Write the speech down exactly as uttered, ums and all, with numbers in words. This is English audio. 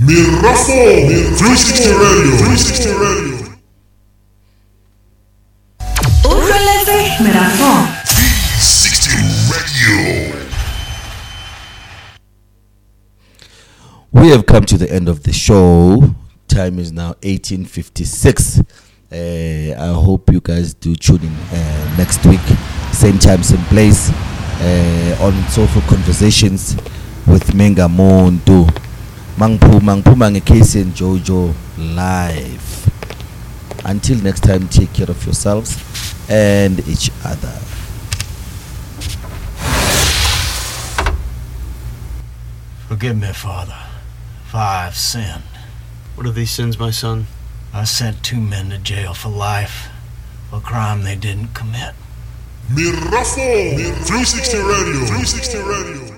Mirafo three sixty Radio. three sixty Radio. Urreleze Mirafo three sixty Radio. We have come to the end of the show. Time is now eighteen fifty-six. Uh, I hope you guys do tune in uh, next week, same time, same place, uh, on Soulful Conversations with Menga Mondo. Mangpu Mangpu Mangekesi and Jojo live. Until next time, take care of yourselves and each other. Forgive me, Father, for I have sinned. What are these sins, my son? I sent two men to jail for life for a crime they didn't commit. Mirafo three sixty Radio. three sixty Radio.